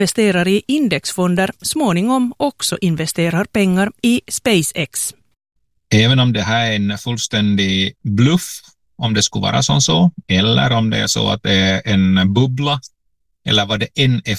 investerar i indexfonder småningom också investerar pengar i SpaceX. Även om det här är en fullständig bluff, om det skulle vara så, eller om det är så att det är en bubbla, eller vad det än är